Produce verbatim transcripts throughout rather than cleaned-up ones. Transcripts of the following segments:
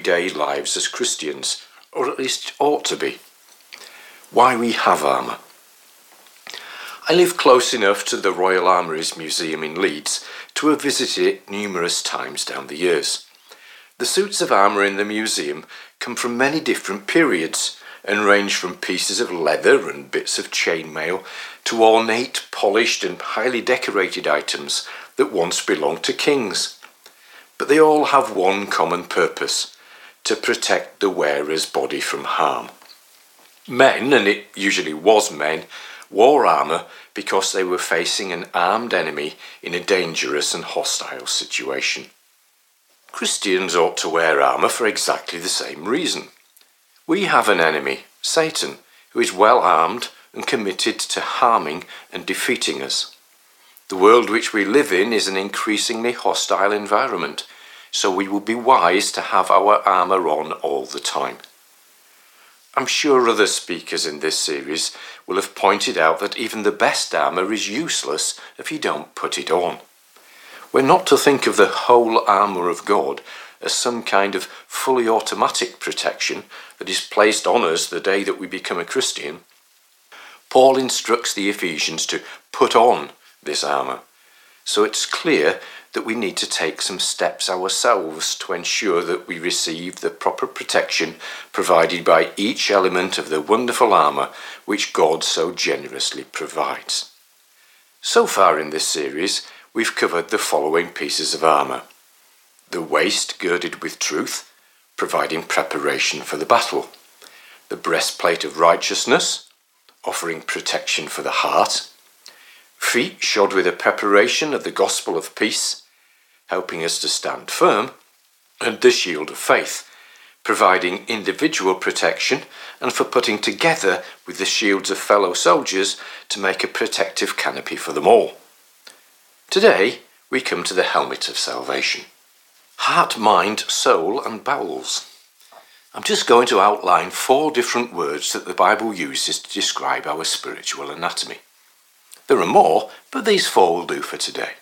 everyday lives as Christians, or at least ought to be. Why we have armour. I live close enough to the Royal Armouries Museum in Leeds to have visited it numerous times down the years. The suits of armour in the museum come from many different periods and range from pieces of leather and bits of chainmail to ornate, polished and highly decorated items that once belonged to kings. But they all have one common purpose: to protect the wearer's body from harm. Men, and it usually was men, wore armour because they were facing an armed enemy in a dangerous and hostile situation. Christians ought to wear armour for exactly the same reason. We have an enemy, Satan, who is well armed and committed to harming and defeating us. The world which we live in is an increasingly hostile environment, so we will be wise to have our armour on all the time. I'm sure other speakers in this series will have pointed out that even the best armour is useless if you don't put it on. We're not to think of the whole armour of God as some kind of fully automatic protection that is placed on us the day that we become a Christian. Paul instructs the Ephesians to put on this armour, so it's clear that we need to take some steps ourselves to ensure that we receive the proper protection provided by each element of the wonderful armour which God so generously provides. So far in this series, we've covered the following pieces of armour: the waist girded with truth, providing preparation for the battle; the breastplate of righteousness, offering protection for the heart; feet shod with a preparation of the gospel of peace, helping us to stand firm; and the shield of faith, providing individual protection and for putting together with the shields of fellow soldiers to make a protective canopy for them all. Today, we come to the helmet of salvation. Heart, mind, soul and bowels. I'm just going to outline four different words that the Bible uses to describe our spiritual anatomy. There are more, but these four will do for today.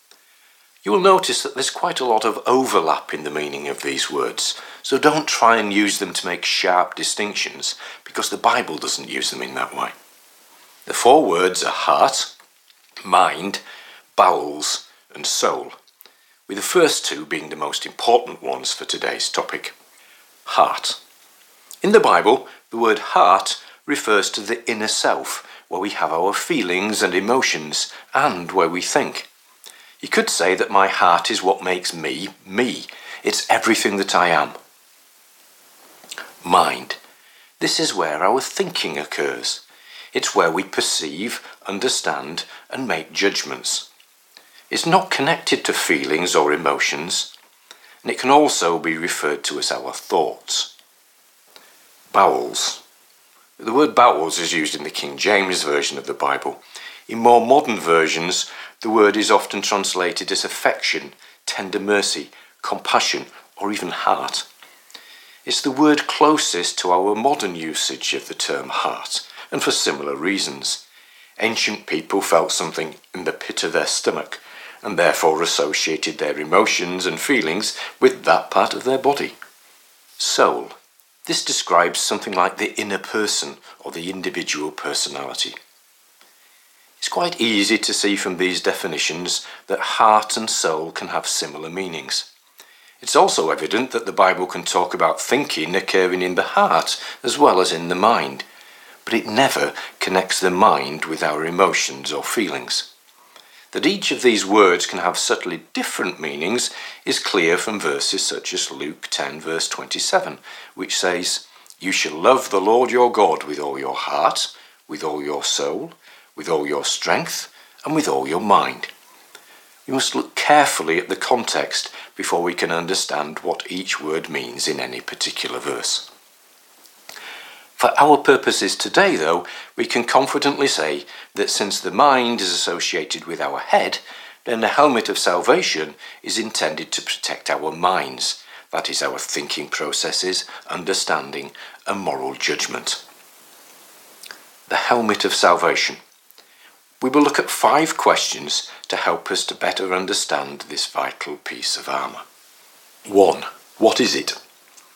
You will notice that there's quite a lot of overlap in the meaning of these words, so don't try and use them to make sharp distinctions, because the Bible doesn't use them in that way. The four words are heart, mind, bowels and soul, with the first two being the most important ones for today's topic. Heart. In the Bible, the word heart refers to the inner self, where we have our feelings and emotions, and where we think. You could say that my heart is what makes me, me. It's everything that I am. Mind. This is where our thinking occurs. It's where we perceive, understand, and make judgments. It's not connected to feelings or emotions, and it can also be referred to as our thoughts. Bowels. The word bowels is used in the King James Version of the Bible. In more modern versions, the word is often translated as affection, tender mercy, compassion, or even heart. It's the word closest to our modern usage of the term heart, and for similar reasons. Ancient people felt something in the pit of their stomach, and therefore associated their emotions and feelings with that part of their body. Soul. This describes something like the inner person or the individual personality. It's quite easy to see from these definitions that heart and soul can have similar meanings. It's also evident that the Bible can talk about thinking occurring in the heart as well as in the mind, but it never connects the mind with our emotions or feelings. That each of these words can have subtly different meanings is clear from verses such as Luke ten verse twenty-seven, which says, "You shall love the Lord your God with all your heart, with all your soul, with all your strength, and with all your mind." We must look carefully at the context before we can understand what each word means in any particular verse. For our purposes today, though, we can confidently say that since the mind is associated with our head, then the helmet of salvation is intended to protect our minds, that is, our thinking processes, understanding, and moral judgment. The helmet of salvation. We will look at five questions to help us to better understand this vital piece of armour. One. What is it?